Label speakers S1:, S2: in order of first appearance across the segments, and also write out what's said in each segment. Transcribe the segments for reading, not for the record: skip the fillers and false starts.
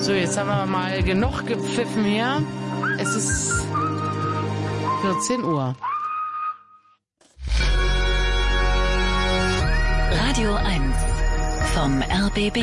S1: So, jetzt haben wir mal genug gepfiffen hier. Es ist 14 Uhr.
S2: Radio 1 vom RBB.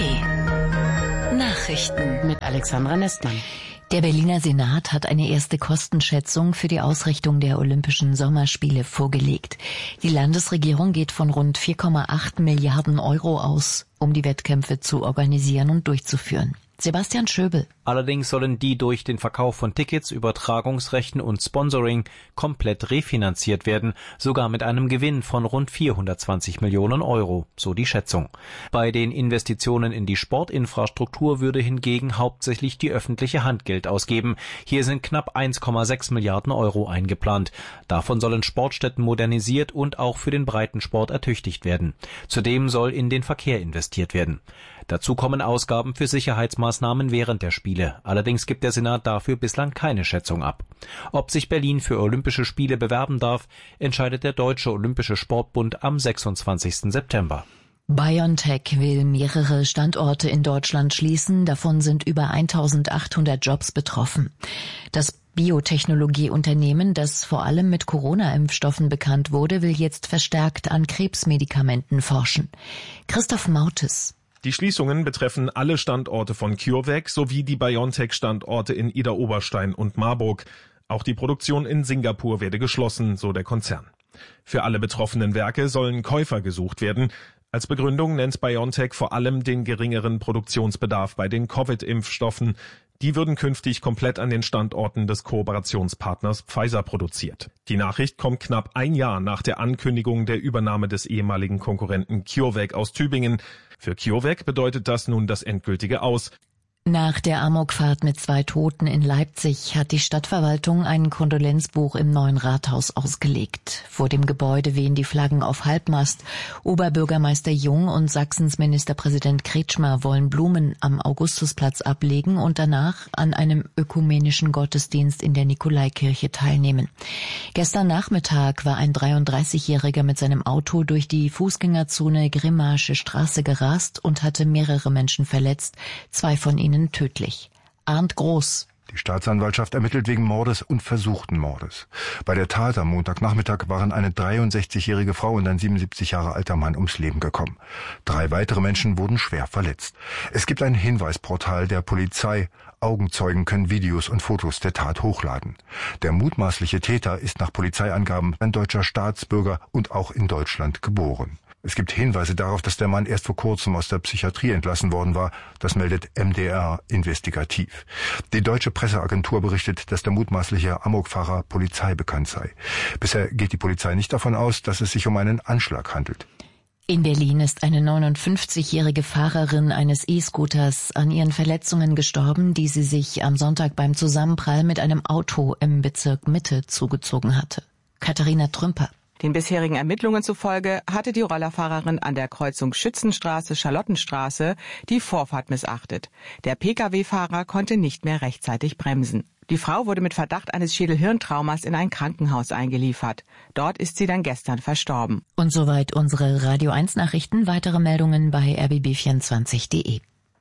S2: Nachrichten
S1: Mit Alexandra Nestmann.
S2: Der Berliner Senat hat eine erste Kostenschätzung für die Ausrichtung der Olympischen Sommerspiele vorgelegt. Die Landesregierung geht von rund 4,8 Milliarden Euro aus, um die Wettkämpfe zu organisieren und durchzuführen. Sebastian Schöbel.
S3: Allerdings sollen die durch den Verkauf von Tickets, Übertragungsrechten und Sponsoring komplett refinanziert werden, sogar mit einem Gewinn von rund 420 Millionen Euro, so die Schätzung. Bei den Investitionen in die Sportinfrastruktur würde hingegen hauptsächlich die öffentliche Hand Geld ausgeben. Hier sind knapp 1,6 Milliarden Euro eingeplant. Davon sollen Sportstätten modernisiert und auch für den Breitensport ertüchtigt werden. Zudem soll in den Verkehr investiert werden. Dazu kommen Ausgaben für Sicherheitsmaßnahmen während der Spiele. Allerdings gibt der Senat dafür bislang keine Schätzung ab. Ob sich Berlin für Olympische Spiele bewerben darf, entscheidet der Deutsche Olympische Sportbund am 26. September.
S2: BioNTech will mehrere Standorte in Deutschland schließen. Davon sind über 1800 Jobs betroffen. Das Biotechnologieunternehmen, das vor allem mit Corona-Impfstoffen bekannt wurde, will jetzt verstärkt an Krebsmedikamenten forschen. Christoph Mautes.
S4: Die Schließungen betreffen alle Standorte von CureVac sowie die BioNTech-Standorte in Idar-Oberstein und Marburg. Auch die Produktion in Singapur werde geschlossen, so der Konzern. Für alle betroffenen Werke sollen Käufer gesucht werden. Als Begründung nennt BioNTech vor allem den geringeren Produktionsbedarf bei den Covid-Impfstoffen. Die würden künftig komplett an den Standorten des Kooperationspartners Pfizer produziert. Die Nachricht kommt knapp ein Jahr nach der Ankündigung der Übernahme des ehemaligen Konkurrenten CureVac aus Tübingen. Für CureVac bedeutet das nun das endgültige Aus.
S2: Nach der Amokfahrt mit 2 Toten in Leipzig hat die Stadtverwaltung ein Kondolenzbuch im neuen Rathaus ausgelegt. Vor dem Gebäude wehen die Flaggen auf Halbmast. Oberbürgermeister Jung und Sachsens Ministerpräsident Kretschmer wollen Blumen am Augustusplatz ablegen und danach an einem ökumenischen Gottesdienst in der Nikolaikirche teilnehmen. Gestern Nachmittag war ein 33-Jähriger mit seinem Auto durch die Fußgängerzone Grimmaische Straße gerast und hatte mehrere Menschen verletzt, 2 von ihnen tödlich. Arndt Groß.
S5: Die Staatsanwaltschaft ermittelt wegen Mordes und versuchten Mordes. Bei der Tat am Montagnachmittag waren eine 63-jährige Frau und ein 77 Jahre alter Mann ums Leben gekommen. 3 weitere Menschen wurden schwer verletzt. Es gibt ein Hinweisportal der Polizei. Augenzeugen können Videos und Fotos der Tat hochladen. Der mutmaßliche Täter ist nach Polizeiangaben ein deutscher Staatsbürger und auch in Deutschland geboren. Es gibt Hinweise darauf, dass der Mann erst vor kurzem aus der Psychiatrie entlassen worden war. Das meldet MDR investigativ. Die deutsche Presseagentur berichtet, dass der mutmaßliche Amokfahrer polizeibekannt sei. Bisher geht die Polizei nicht davon aus, dass es sich um einen Anschlag handelt.
S2: In Berlin ist eine 59-jährige Fahrerin eines E-Scooters an ihren Verletzungen gestorben, die sie sich am Sonntag beim Zusammenprall mit einem Auto im Bezirk Mitte zugezogen hatte. Katharina Trümper.
S6: Den bisherigen Ermittlungen zufolge hatte die Rollerfahrerin an der Kreuzung Schützenstraße-Charlottenstraße die Vorfahrt missachtet. Der Pkw-Fahrer konnte nicht mehr rechtzeitig bremsen. Die Frau wurde mit Verdacht eines Schädelhirntraumas in ein Krankenhaus eingeliefert. Dort ist sie dann gestern verstorben.
S2: Und soweit unsere Radio 1 Nachrichten. Weitere Meldungen bei rbb24.de.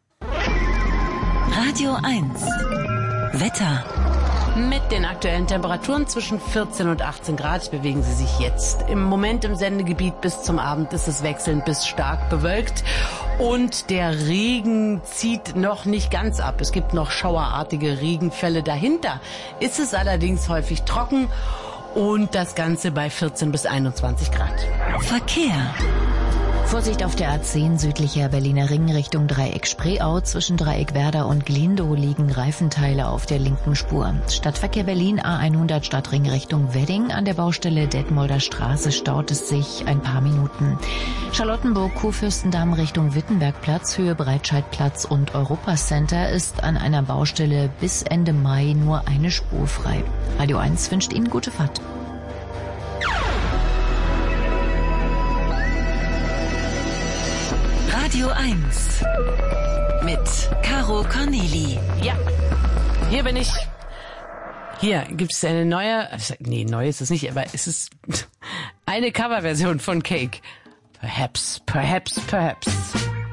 S2: Radio 1 Wetter.
S1: Mit den aktuellen Temperaturen zwischen 14 und 18 Grad bewegen sie sich jetzt. Im Moment im Sendegebiet bis zum Abend ist es wechselnd bis stark bewölkt. Und der Regen zieht noch nicht ganz ab. Es gibt noch schauerartige Regenfälle dahinter. Ist es allerdings häufig trocken und das Ganze bei 14 bis 21 Grad.
S2: Verkehr. Vorsicht auf der A10 südlicher Berliner Ring Richtung Dreieck Spreeau. Zwischen Dreieck Werder und Glindow liegen Reifenteile auf der linken Spur. Stadtverkehr Berlin A100 Stadtring Richtung Wedding. An der Baustelle Detmolder Straße staut es sich ein paar Minuten. Charlottenburg Kurfürstendamm Richtung Wittenbergplatz, Höhe Breitscheidplatz und Europacenter ist an einer Baustelle bis Ende Mai nur eine Spur frei. Radio 1 wünscht Ihnen gute Fahrt. Radio 1 mit Caro Corneli.
S1: Ja, hier bin ich. Hier gibt es eine neue, neu ist es nicht, aber es ist eine Coverversion von Cake. Perhaps.